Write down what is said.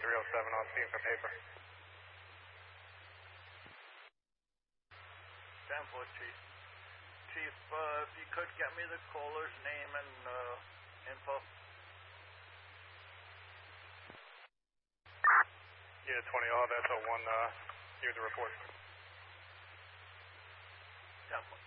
307 on scene for paper. 10-4, Chief. Chief, if you could get me the caller's name and info. Yeah, 20, that's a 1, here's a report. 10-4.